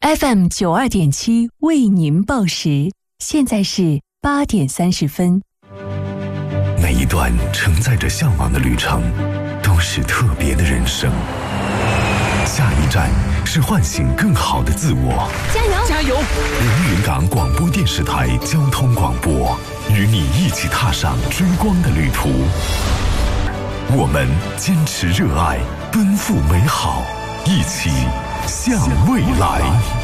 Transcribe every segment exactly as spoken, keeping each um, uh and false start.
F M 九二点七为您报时，现在是八点三十分。 每一段承载着向往的旅程，都是特别的人生。下一站是唤醒更好的自我。 加油！ 加油！ 连云港广播电视台交通广播，与你一起踏上追光的旅途。我们坚持热爱，奔赴美好，一起向未来。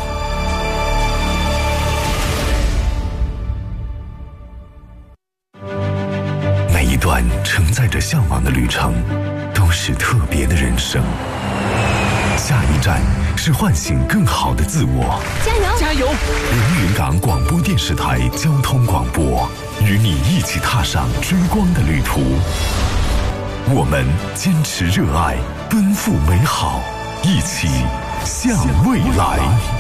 每一段承载着向往的旅程，都是特别的人生。下一站是唤醒更好的自我。 加油！ 加油！ 连云港广播电视台交通广播，与你一起踏上追光的旅途。我们坚持热爱，奔赴美好，一起向未来。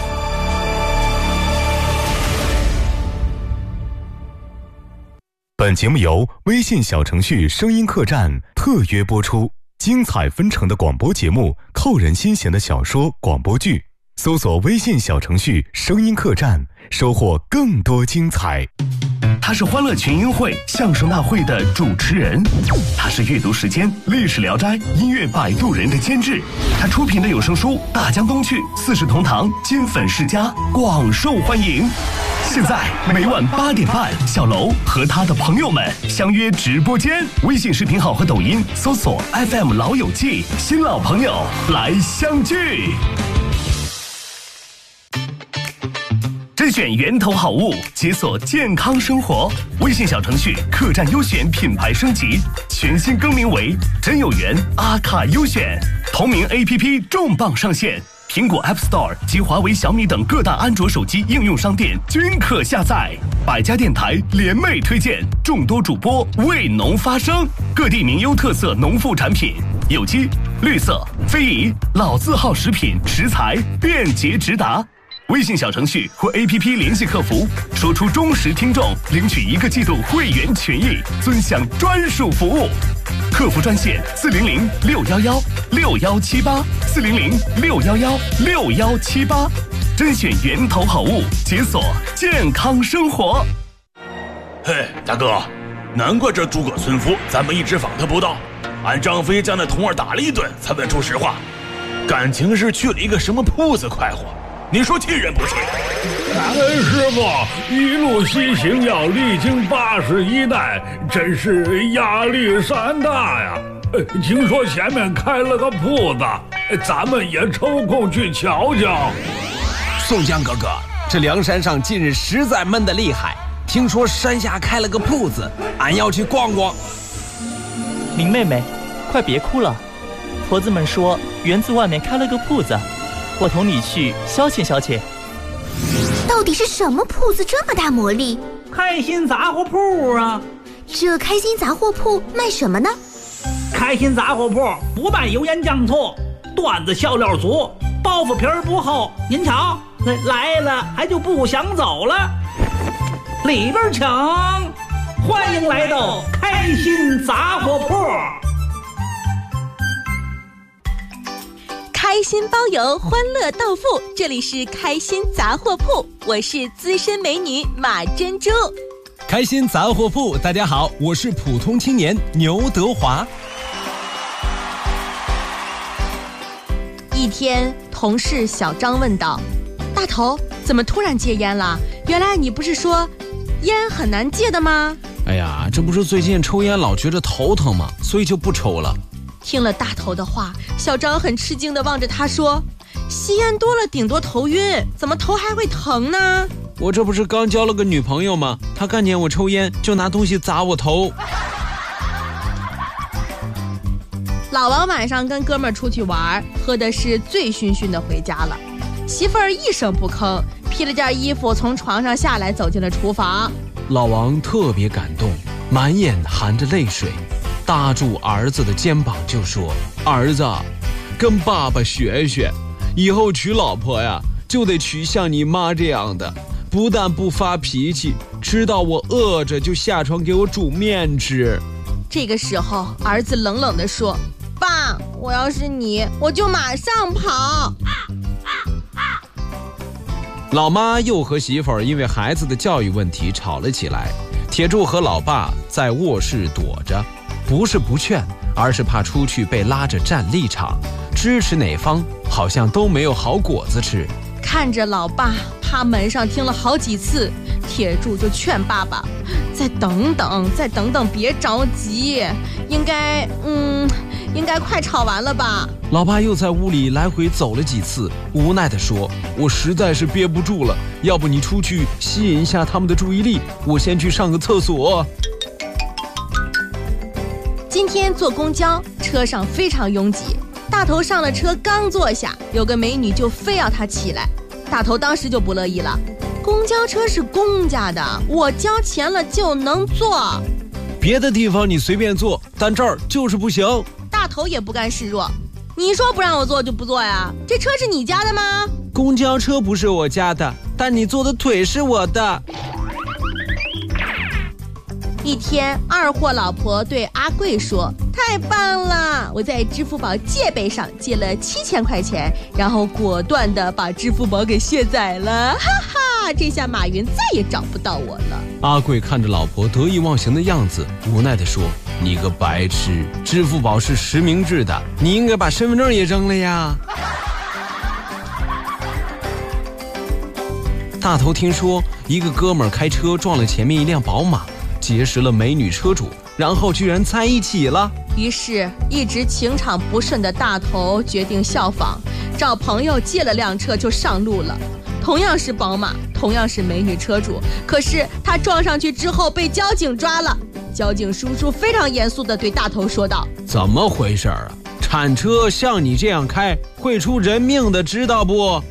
本节目由微信小程序声音客栈特约播出，精彩纷呈的广播节目，扣人心弦的小说广播剧，搜索微信小程序声音客栈，收获更多精彩。 他是欢乐群英会相声大会的主持人，他是阅读时间历史聊斋音乐摆渡人的监制，他出品的有声书《大江东去》四世同堂金粉世家广受欢迎。现在每晚八点半，小楼和他的朋友们相约直播间，微信视频号和抖音搜索 F M 老友记，新老朋友来相聚。甄选源头好物，解锁健康生活。微信小程序客栈优选品牌升级，全新更名为真有缘阿卡优选。同名 A P P 重磅上线，苹果 App Store 及华为、小米等各大安卓手机应用商店均可下载。百家电台联袂推荐，众多主播为农发声，各地名优特色农副产品，有机、绿色、非遗、老字号食品食材便捷直达。微信小程序或 A P P 联系客服，说出忠实听众，领取一个季度会员权益，尊享专属服务。客服专线四零零六幺幺六幺七八四零零六幺幺六幺七八，甄选源头好物，解锁健康生活。 嘿，大哥，难怪这诸葛村夫咱们一直访他不到，俺张飞将那童儿打了一顿，才问出实话，感情是去了一个什么铺子快活。你说气人不气？ 哎，师傅，一路西行要历经八十一难，真是压力山大呀！听说前面开了个铺子，咱们也抽空去瞧瞧。 宋江哥哥，这梁山上近日实在闷得厉害，听说山下开了个铺子，俺要去逛逛。 林妹妹，快别哭了，婆子们说园子外面开了个铺子，我同你去消遣消遣。 到底是什么铺子这么大魔力？ 开心杂货铺啊！ 这开心杂货铺卖什么呢？ 开心杂货铺不卖油盐酱醋，段子笑料足，包袱皮儿不厚。您瞧，来了还就不想走了。里边请，欢迎来到开心杂货铺。 开心包邮，欢乐到付，这里是开心杂货铺，我是资深美女马珍珠。 开心杂货铺，大家好，我是普通青年牛德华。 一天，同事小张问道：大头，怎么突然戒烟了？原来你不是说烟很难戒的吗？ 哎呀，这不是最近抽烟老觉着头疼吗？所以就不抽了。 听了大头的话，小张很吃惊地望着他说：吸烟多了顶多头晕，怎么头还会疼呢？ 我这不是刚交了个女朋友吗？她看见我抽烟就拿东西砸我头。 老王晚上跟哥们儿出去玩，喝的是醉醺醺的回家了，媳妇儿一声不吭，披了件衣服从床上下来，走进了厨房。 老王特别感动，满眼含着泪水，搭住儿子的肩膀就说：儿子，跟爸爸学学，以后娶老婆呀就得娶像你妈这样的，不但不发脾气，吃到我饿着就下床给我煮面吃。 这个时候儿子冷冷地说：爸，我要是你我就马上跑。 老妈又和媳妇儿因为孩子的教育问题吵了起来。铁柱和老爸在卧室躲着，不是不劝，而是怕出去被拉着站立场，支持哪方好像都没有好果子吃。 看着老爸趴门上听了好几次，铁柱就劝爸爸再等等再等等，别着急，应该嗯应该快吵完了吧。 老爸又在屋里来回走了几次，无奈地说，我实在是憋不住了，要不你出去吸引一下他们的注意力，我先去上个厕所。 今天坐公交，车上非常拥挤，大头上了车刚坐下，有个美女就非要他起来，大头当时就不乐意了，公交车是公家的，我交钱了就能坐， 别的地方你随便坐，但这儿就是不行。 大头也不甘示弱，你说不让我坐就不坐呀，这车是你家的吗？ 公交车不是我家的，但你坐的腿是我的。 一天，二货老婆对阿贵说，太棒了，我在支付宝借呗上借了七千块钱，然后果断地把支付宝给卸载了，哈哈，这下马云再也找不到我了。 阿贵看着老婆得意忘形的样子，无奈地说，你个白痴，支付宝是实名制的，你应该把身份证也扔了呀。大头听说一个哥们儿开车撞了前面一辆宝马，结识了美女车主，然后居然在一起了。 于是一直情场不顺的大头决定效仿，找朋友借了辆车就上路了。同样是宝马，同样是美女车主，可是他撞上去之后被交警抓了。交警叔叔非常严肃地对大头说道， 怎么回事啊？铲车像你这样开会出人命的，知道不？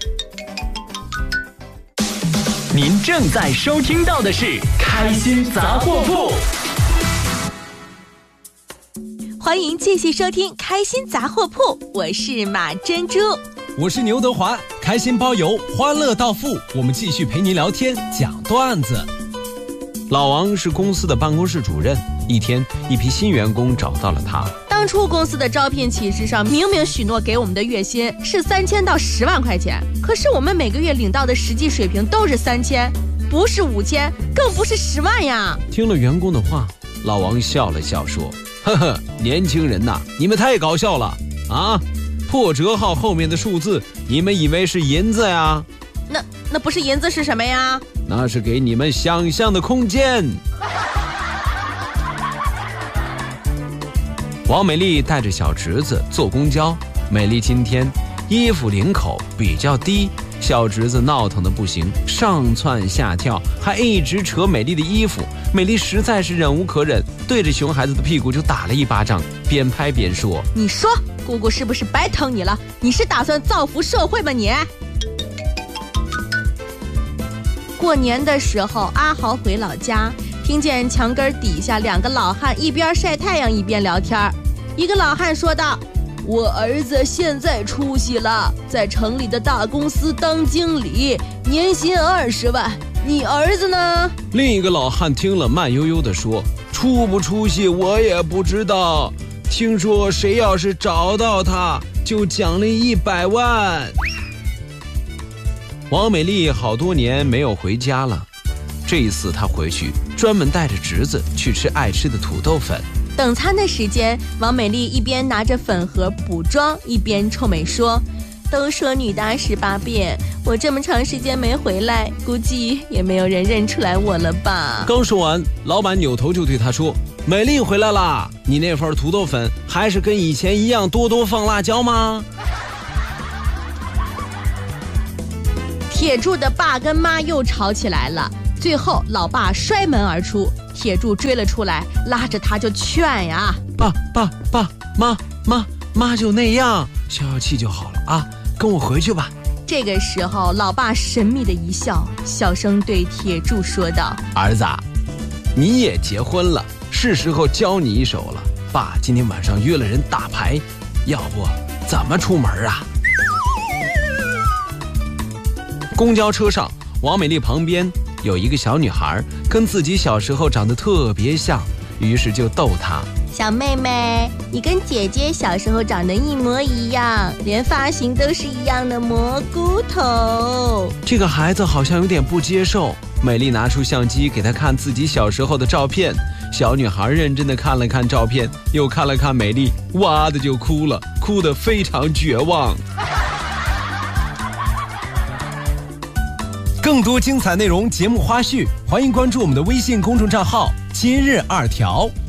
您正在收听到的是开心杂货铺， 欢迎继续收听开心杂货铺，我是马珍珠， 我是牛德华，开心包邮，欢乐到付，我们继续陪您聊天讲段子。 老王是公司的办公室主任，一天一批新员工找到了他。 当初公司的招聘启事上明明许诺给我们的月薪是三千到十万块钱，可是我们每个月领到的实际水平都是三千，不是五千，更不是十万呀。 听了员工的话，老王笑了笑说，呵呵，年轻人呐，你们太搞笑了啊！破折号后面的数字你们以为是银子呀？ 那那不是银子是什么呀？ 那是给你们想象的空间。王美丽带着小侄子坐公交，美丽今天衣服领口比较低，小侄子闹腾的不行，上蹿下跳，还一直扯美丽的衣服。美丽实在是忍无可忍，对着熊孩子的屁股就打了一巴掌，边拍边说， 你说姑姑是不是白疼你了？你是打算造福社会吗你？过年的时候，阿豪回老家，听见墙根底下两个老汉一边晒太阳一边聊天。一个老汉说道，我儿子现在出息了，在城里的大公司当经理，年薪二十万，你儿子呢？ 另一个老汉听了慢悠悠地说，出不出息我也不知道，听说谁要是找到他就奖励一百万。王美丽好多年没有回家了，这一次她回去专门带着侄子去吃爱吃的土豆粉。 等餐的时间，王美丽一边拿着粉盒补妆，一边臭美说，都说女大十八变，我这么长时间没回来，估计也没有人认出来我了吧。 刚说完，老板扭头就对她说，美丽回来啦，你那份土豆粉还是跟以前一样多多放辣椒吗？ 铁柱的爸跟妈又吵起来了，最后老爸摔门而出，铁柱追了出来，拉着他就劝呀， 爸爸爸妈妈妈就那样，消消气就好了啊，跟我回去吧。 这个时候老爸神秘的一笑，小声对铁柱说道， 儿子，你也结婚了，是时候教你一手了，爸今天晚上约了人打牌，要不怎么出门啊？公交车上，王美丽旁边有一个小女孩，跟自己小时候长得特别像，于是就逗她， 小妹妹，你跟姐姐小时候长得一模一样，连发型都是一样的蘑菇头。 这个孩子好像有点不接受。美丽拿出相机给她看自己小时候的照片，小女孩认真的看了看照片，又看了看美丽，哇的就哭了，哭得非常绝望。 更多精彩内容、节目花絮，欢迎关注我们的微信公众账号“今日二条”。